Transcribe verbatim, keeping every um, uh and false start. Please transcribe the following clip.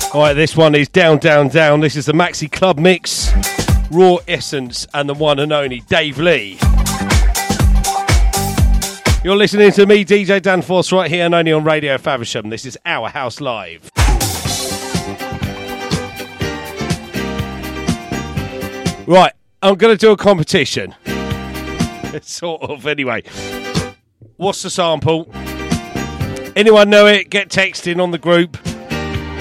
Alright, this one is Down, Down, Down. This is the Maxi Club Mix, Raw Essence, and the one and only Dave Lee. You're listening to me, D J Dan Force, right here and only on Radio Faversham. This is Our House Live. Right, I'm going to do a competition. Sort of, anyway. What's the sample? Anyone know it? Get texting on the group.